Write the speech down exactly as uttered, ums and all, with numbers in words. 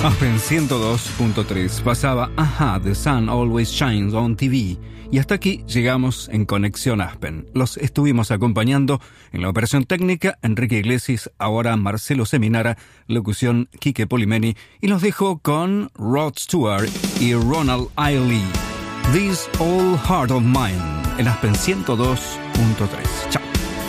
Aspen ciento dos punto tres pasaba Ajá, The Sun Always Shines on T V. Y hasta aquí llegamos en Conexión Aspen. Los estuvimos acompañando en la operación técnica Enrique Iglesias, ahora Marcelo Seminara, locución Quique Polimeni, y los dejo con Rod Stewart y Ronald I. Lee. This Old Heart of Mine en Aspen ciento dos punto tres. Chao.